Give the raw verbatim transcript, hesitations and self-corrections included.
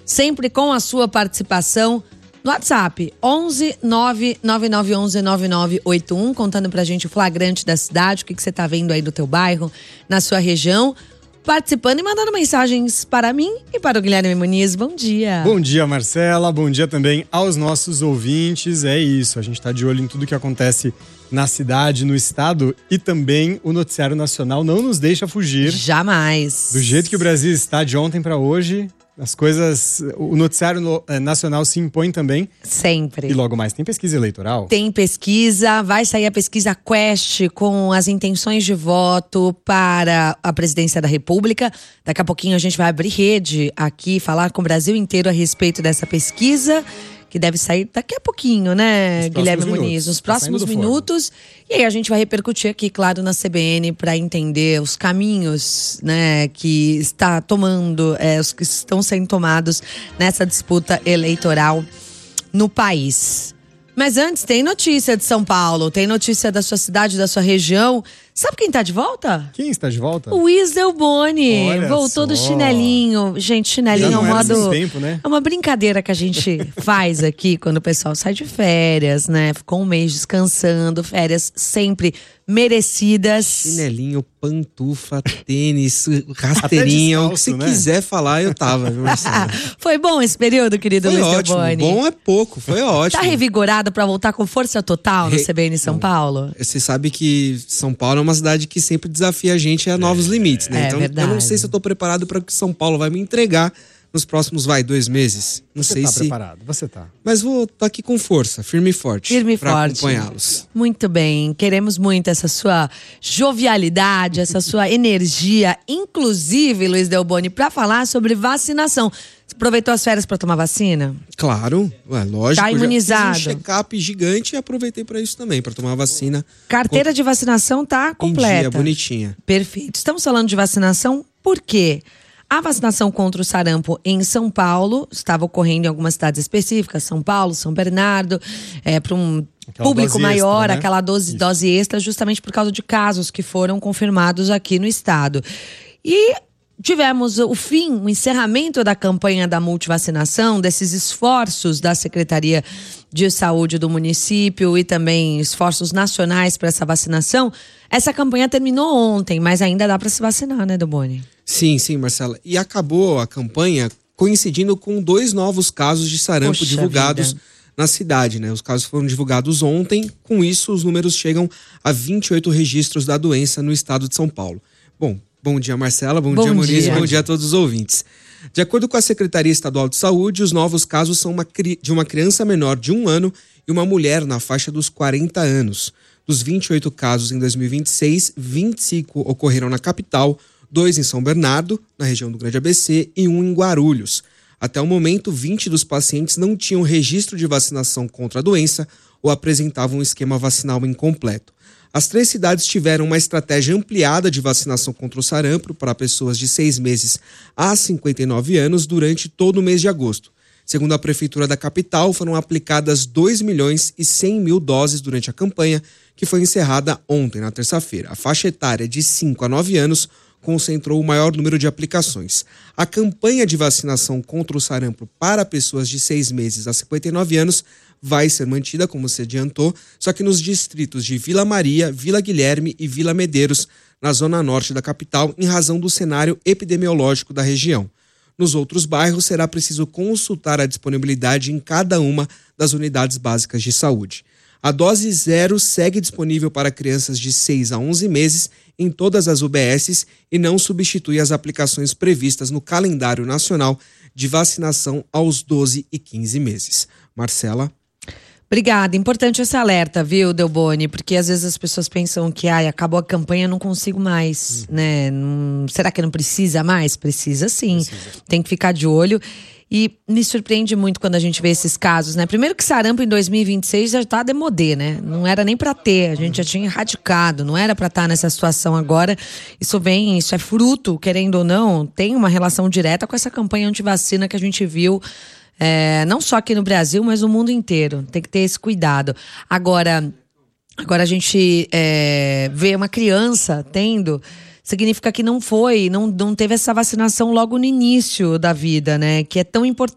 sempre com a sua participação no WhatsApp onze nove nove nove um um nove nove oito um, contando pra gente o flagrante da cidade, o que, que você tá vendo aí no teu bairro, na sua região, participando e mandando mensagens para mim e para o Guilherme Muniz. Bom dia. Bom dia, Marcela. Bom dia também aos nossos ouvintes. É isso, a gente tá de olho em tudo que acontece na cidade, no estado, e também o noticiário nacional não nos deixa fugir. Jamais. Do jeito que o Brasil está de ontem para hoje, as coisas, o noticiário nacional se impõe também. Sempre. E logo mais tem pesquisa eleitoral. Tem pesquisa, vai sair a pesquisa Quest com as intenções de voto para a presidência da República. Daqui a pouquinho a gente vai abrir rede aqui, falar com o Brasil inteiro a respeito dessa pesquisa, que deve sair daqui a pouquinho, né, Guilherme Muniz? Nos próximos minutos. E aí a gente vai repercutir aqui, claro, na C B N para entender os caminhos, né, que está tomando, é, os que estão sendo tomados nessa disputa eleitoral no país. Mas antes, tem notícia de São Paulo, tem notícia da sua cidade, da sua região. Sabe quem tá de volta? Quem está de volta? O Whistle Boni. Olha Voltou só. do chinelinho. Gente, chinelinho é um modo. Tempo, né? É uma brincadeira que a gente faz aqui quando o pessoal sai de férias, né? Ficou um mês descansando, férias sempre merecidas. Chinelinho, pantufa, tênis, rasteirinha, o que você né? quiser falar, eu tava, viu, Marcelo? Foi bom esse período, querido Foi Whistle ótimo, Boni? bom é pouco, foi ótimo. Tá revigorado pra voltar com força total no Re... C B N São Não. Paulo? Você sabe que São Paulo é uma cidade que sempre desafia a gente a novos limites, né? É então verdade. eu não sei se eu tô preparado para o que São Paulo vai me entregar nos próximos, vai, dois meses. Não Você sei tá se. preparado, você tá. Mas vou tô aqui com força, firme e forte. Firme e pra forte. acompanhá-los. Muito bem, queremos muito essa sua jovialidade, essa sua energia, inclusive, Luiz Del Boni, para falar sobre vacinação. Você aproveitou as férias para tomar vacina? Claro, é lógico. Tá imunizado. Eu já fiz um check-up gigante e aproveitei para isso também, para tomar a vacina. Carteira de vacinação tá completa. Em dia, bonitinha. Perfeito. Estamos falando de vacinação por quê? A vacinação contra o sarampo em São Paulo estava ocorrendo em algumas cidades específicas, São Paulo, São Bernardo, é, para um Aquela público dose maior, extra, né? aquela dose, dose extra, justamente por causa de casos que foram confirmados aqui no estado. E tivemos o fim, o encerramento da campanha da multivacinação, desses esforços da Secretaria de Saúde do município e também esforços nacionais para essa vacinação. Essa campanha terminou ontem, mas ainda dá para se vacinar, né, Del Boni? Sim, sim, Marcela. E acabou a campanha coincidindo com dois novos casos de sarampo Poxa divulgados vida. na cidade, né? Os casos foram divulgados ontem. Com isso, os números chegam a vinte e oito registros da doença no estado de São Paulo. Bom, bom dia, Marcela. Bom, Bom dia, Muniz. dia. Bom dia a todos os ouvintes. De acordo com a Secretaria Estadual de Saúde, os novos casos são uma cri... de uma criança menor de um ano e uma mulher na faixa dos quarenta anos. Dos vinte e oito casos em dois mil e vinte e seis, vinte e cinco ocorreram na capital, dois em São Bernardo, na região do Grande A B C, e um em Guarulhos. Até o momento, vinte dos pacientes não tinham registro de vacinação contra a doença ou apresentavam um esquema vacinal incompleto. As três cidades tiveram uma estratégia ampliada de vacinação contra o sarampo para pessoas de seis meses a cinquenta e nove anos durante todo o mês de agosto. Segundo a Prefeitura da capital, foram aplicadas dois milhões e cem mil doses durante a campanha, que foi encerrada ontem, na terça-feira. A faixa etária de cinco a nove anos concentrou o maior número de aplicações. A campanha de vacinação contra o sarampo para pessoas de seis meses a cinquenta e nove anos vai ser mantida, como se adiantou, só que nos distritos de Vila Maria, Vila Guilherme e Vila Medeiros, na zona norte da capital, em razão do cenário epidemiológico da região. Nos outros bairros, será preciso consultar a disponibilidade em cada uma das unidades básicas de saúde. A dose zero segue disponível para crianças de seis a onze meses em todas as U B Ss e não substitui as aplicações previstas no calendário nacional de vacinação aos doze e quinze meses. Marcela? Obrigada. Importante esse alerta, viu, Del Boni? Porque às vezes as pessoas pensam que ai, acabou a campanha, não consigo mais, hum. né? Não, será que não precisa mais? Precisa sim. Precisa. Tem que ficar de olho. E me surpreende muito quando a gente vê esses casos, né? Primeiro que sarampo em dois mil e vinte e seis já tá demodê, né? Não era nem pra ter, a gente já tinha erradicado, não era pra estar nessa situação agora. Isso vem, isso é fruto, querendo ou não, tem uma relação direta com essa campanha antivacina que a gente viu, é, não só aqui no Brasil, mas no mundo inteiro. Tem que ter esse cuidado. Agora, agora a gente é, vê uma criança tendo... significa que não foi, não, não teve essa vacinação logo no início da vida, né? Que é tão importante.